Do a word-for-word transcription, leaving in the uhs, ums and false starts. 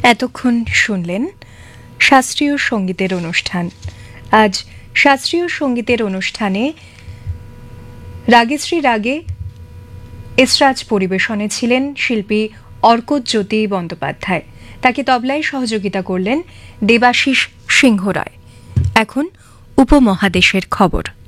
এতক্ষণ শুনলেন শাস্ত্রীয় সঙ্গীতের অনুষ্ঠান। আজ শাস্ত্রীয় সঙ্গীতের অনুষ্ঠানে রাগেশ্রী রাগে এসরাজ পরিবেশনে ছিলেন শিল্পী অর্কজ্যোতি বন্দ্যোপাধ্যায়। তাকে তবলায় সহযোগিতা করলেন দেবাশিস সিংহ রায়। এখন উপমহাদেশের খবর।